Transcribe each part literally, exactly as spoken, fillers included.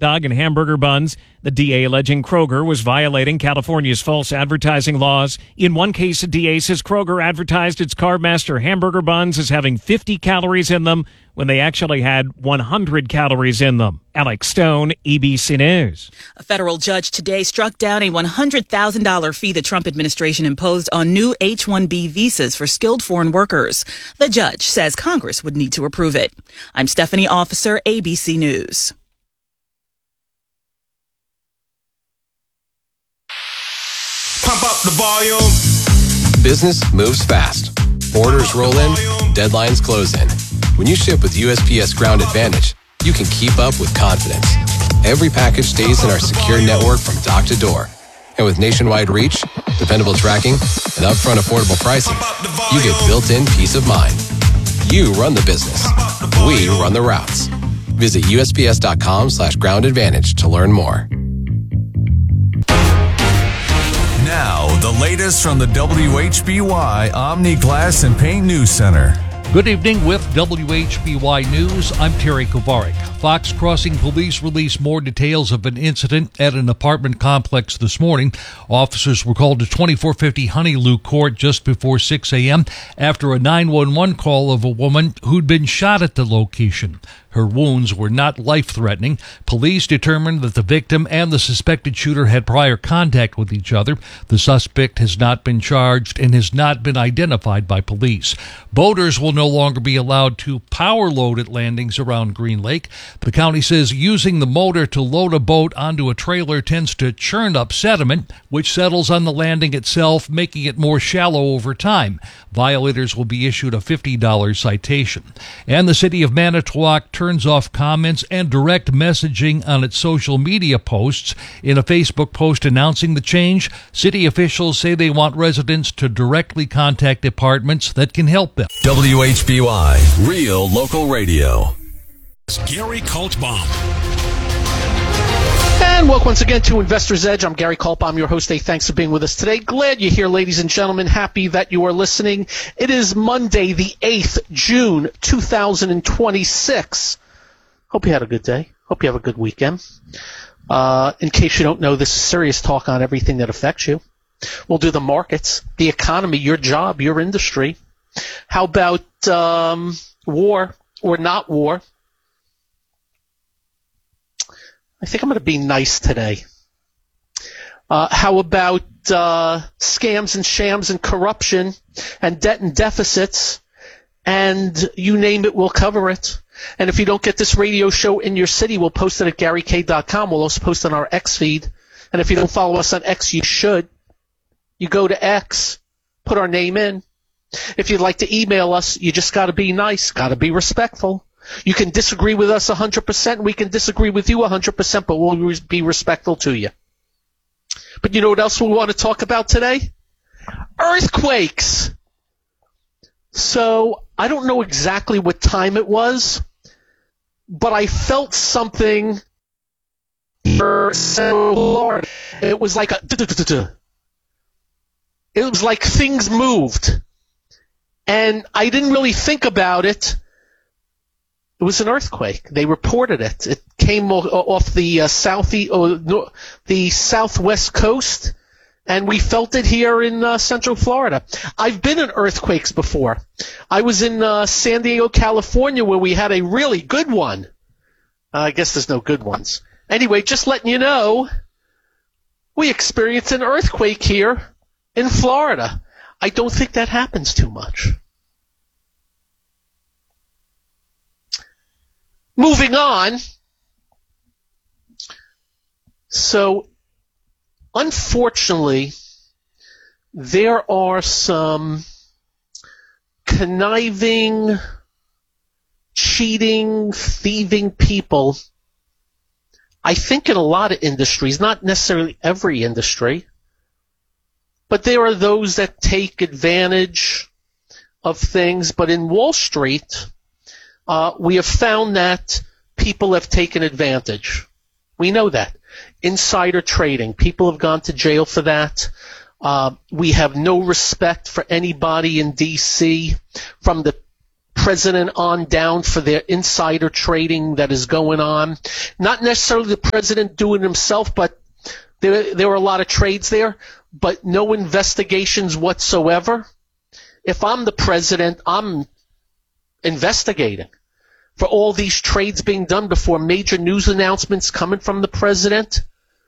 dog and hamburger buns. The D A alleging Kroger was violating California's false advertising laws. In one case, the D A says Kroger advertised its Carbmaster hamburger buns as having fifty calories in them when they actually had one hundred calories in them. Alex Stone, A B C News. A federal judge today struck down a one hundred thousand dollars fee the Trump administration imposed on new H one B visas for skilled foreign workers. The judge says Congress would need to approve it. I'm Stephanie Officer, A B C News. Pump up the volume. Business moves fast. Orders roll in, deadlines close in. When you ship with U S P S Ground Advantage, you can keep up with confidence. Every package stays in our secure network from dock to door. And with nationwide reach, dependable tracking, and upfront affordable pricing, you get built-in peace of mind. You run the business. We run the routes. Visit U S P S dot com slash ground advantage to learn more. Now, the latest from the W H B Y Omni Glass and Paint News Center. Good evening with W H B Y News. I'm Terry Kovarik. Fox Crossing Police released more details of an incident at an apartment complex this morning. Officers were called to twenty-four fifty Honeydew Court just before six a.m. after a nine one one call of a woman who'd been shot at the location. Her wounds were not life-threatening. Police determined that the victim and the suspected shooter had prior contact with each other. The suspect has not been charged and has not been identified by police. Boaters will no longer be allowed to power load at landings around Green Lake. The county says using the motor to load a boat onto a trailer tends to churn up sediment, which settles on the landing itself, making it more shallow over time. Violators will be issued a fifty dollars citation. And the city of Manitowoc turns off comments and direct messaging on its social media posts. In a Facebook post announcing the change, city officials say they want residents to directly contact departments that can help them. W H B Y, real local radio. Gary Kaltbaum. And welcome once again to Investor's Edge. I'm Gary Culp. I'm your host. Hey, thanks for being with us today. Glad you're here, ladies and gentlemen. Happy that you are listening. It is Monday, the eighth of June, two thousand twenty-six. Hope you had a good day. Hope you have a good weekend. Uh, in case you don't know, this is serious talk on everything that affects you. We'll do the markets, the economy, your job, your industry. How about um, war or not war? I think I'm going to be nice today. Uh, how about uh, scams and shams and corruption and debt and deficits? And you name it, we'll cover it. And if you don't get this radio show in your city, we'll post it at Gary K dot com. We'll also post on our X feed. And if you don't follow us on X, you should. You go to X, put our name in. If you'd like to email us, you just got to be nice, got to be respectful. You can disagree with us one hundred percent, and we can disagree with you one hundred percent, but we'll be respectful to you. But you know what else we want to talk about today? Earthquakes. So I don't know exactly what time it was, but I felt something. It was like a. It was like things moved. And I didn't really think about it. It was an earthquake. They reported it. It came off the uh, southie, uh, the southwest coast, and we felt it here in uh, Central Florida. I've been in earthquakes before. I was in uh, San Diego, California, where we had a really good one. Uh, I guess there's no good ones. Anyway, just letting you know, we experienced an earthquake here in Florida. I don't think that happens too much. Moving on. So, unfortunately, there are some conniving, cheating, thieving people, I think in a lot of industries, not necessarily every industry, but there are those that take advantage of things. But in Wall Street, Uh, we have found that people have taken advantage. We know that. Insider trading. People have gone to jail for that. Uh, we have no respect for anybody in D C from the president on down for their insider trading that is going on. Not necessarily the president doing it himself, but there, there were a lot of trades there, but no investigations whatsoever. If I'm the president, I'm investigating for all these trades being done before major news announcements coming from the president.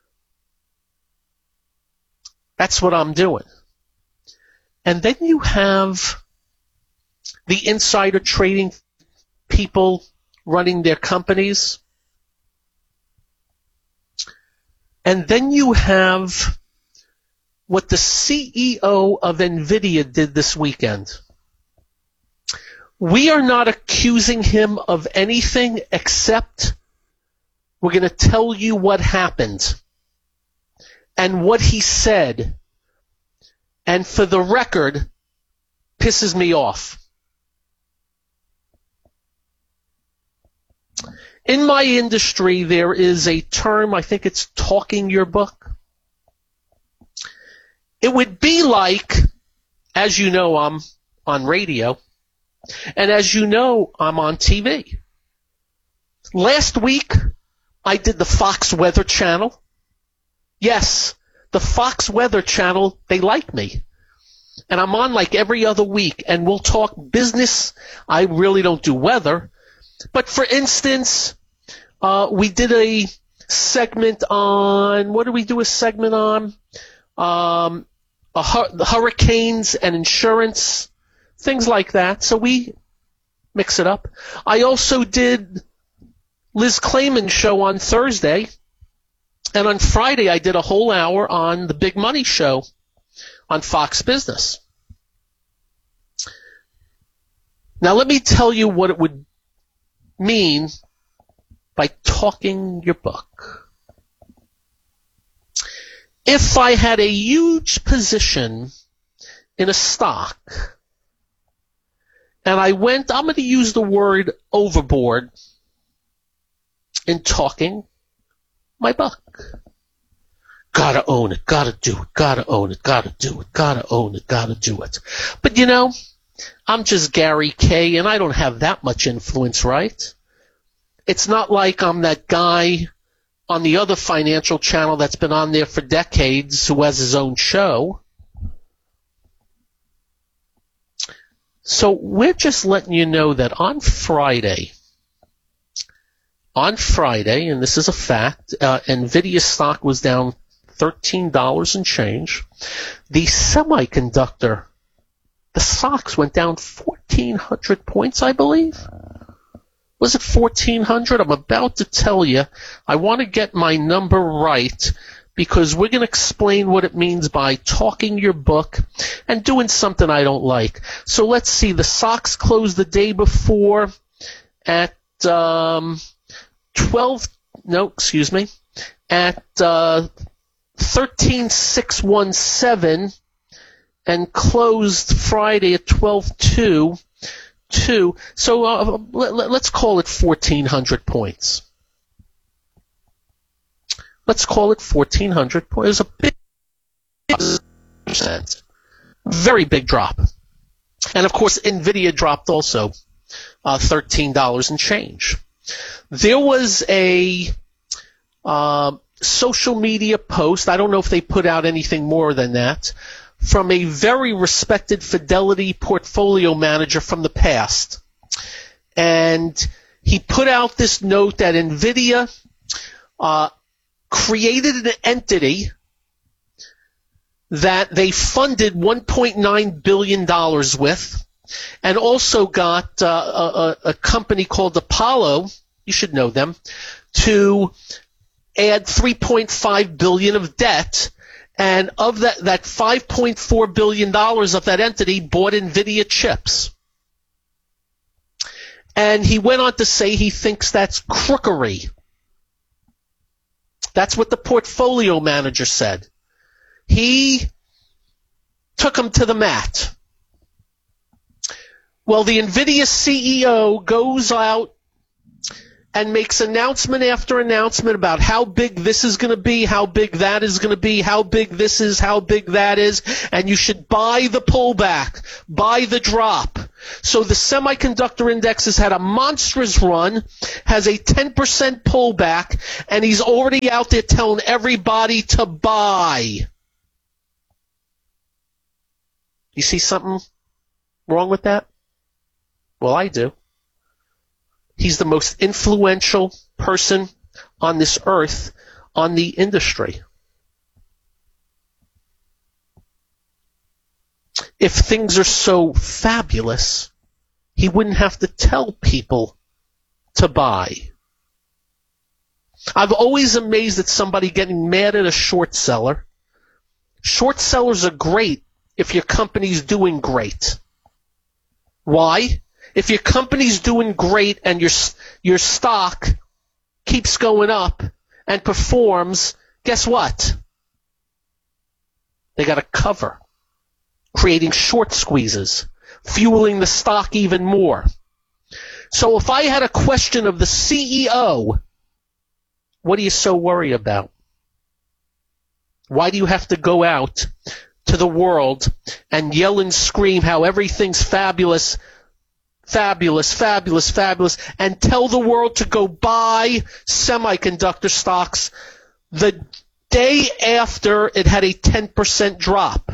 That's what I'm doing. And then you have the insider trading people running their companies. And then you have what the C E O of NVIDIA did this weekend. We are not accusing him of anything except we're going to tell you what happened and what he said. And for the record, pisses me off. In my industry, there is a term, I think it's talking your book. It would be like, as you know, I'm on radio, and as you know, I'm on T V. Last week, I did the Fox Weather Channel. Yes, the Fox Weather Channel, they like me. And I'm on like every other week, and we'll talk business. I really don't do weather. But for instance, uh, we did a segment on, what did we do a segment on? Um, a hu- the hurricanes and insurance, things like that. So we mix it up. I also did Liz Clayman's show on Thursday. And on Friday, I did a whole hour on the Big Money Show on Fox Business. Now, let me tell you what it would mean by talking your book. If I had a huge position in a stock, and I went, I'm going to use the word overboard in talking my book. Gotta own it, gotta do it, gotta own it, gotta do it, gotta own it, gotta do it. But you know, I'm just Gary Kay, and I don't have that much influence, right? It's not like I'm that guy on the other financial channel that's been on there for decades who has his own show. So we're just letting you know that on Friday, on Friday, and this is a fact, uh, NVIDIA stock was down thirteen dollars and change. The semiconductor, the stocks went down fourteen hundred points, I believe. Was it fourteen hundred? I'm about to tell you. I want to get my number right because we're going to explain what it means by talking your book and doing something I don't like. So let's see. The stocks closed the day before at um, twelve. No, excuse me. At uh, thirteen thousand six hundred seventeen and closed Friday at twelve two. Two, so uh, let, let's call it fourteen hundred points. Let's call it fourteen hundred points. It was a big percent, very big drop, and of course, NVIDIA dropped also uh, thirteen dollars and change. There was a uh, social media post. I don't know if they put out anything more than that, from a very respected Fidelity portfolio manager from the past. And he put out this note that NVIDIA uh, created an entity that they funded one point nine billion dollars with, and also got uh, a, a company called Apollo, you should know them, to add three point five billion dollars of debt. And of that, that five point four billion dollars of that entity bought NVIDIA chips. And he went on to say he thinks that's crookery. That's what the portfolio manager said. He took him to the mat. Well, the NVIDIA C E O goes out and makes announcement after announcement about how big this is going to be, how big that is going to be, how big this is, how big that is, and you should buy the pullback, buy the drop. So the semiconductor index has had a monstrous run, has a ten percent pullback, and he's already out there telling everybody to buy. You see something wrong with that? Well, I do. He's the most influential person on this earth on the industry. If things are so fabulous, he wouldn't have to tell people to buy. I've always amazed at somebody getting mad at a short seller. Short sellers are great if your company's doing great. Why? If your company's doing great and your your stock keeps going up and performs, guess what? They got a cover, creating short squeezes, fueling the stock even more. So if I had a question of the C E O, what are you so worried about? Why do you have to go out to the world and yell and scream how everything's fabulous, fabulous, fabulous, fabulous, and tell the world to go buy semiconductor stocks the day after it had a ten percent drop?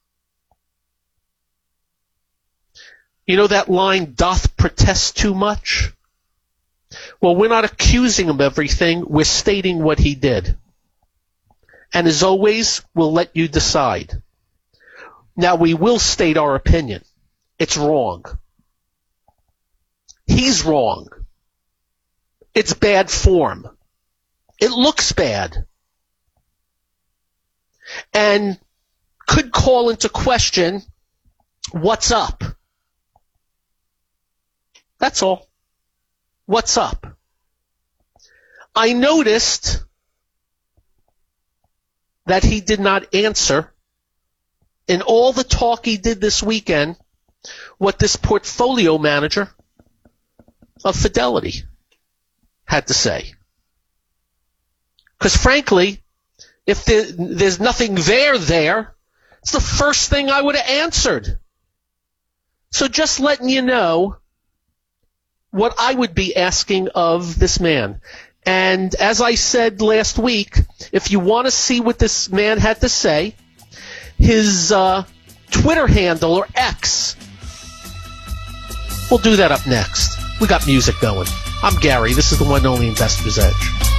You know that line, doth protest too much? Well, we're not accusing him of everything. We're stating what he did. And as always, we'll let you decide. Now, we will state our opinion. It's wrong. He's wrong. It's bad form. It looks bad. And could call into question what's up. That's all. What's up? I noticed that he did not answer in all the talk he did this weekend what this portfolio manager of Fidelity had to say. Because frankly, if there, there's nothing there there, it's the first thing I would have answered. So just letting you know what I would be asking of this man. And as I said last week, if you want to see what this man had to say, his uh, Twitter handle, or X, we'll do that up next. We got music going. I'm Gary. This is the one and only Investor's Edge.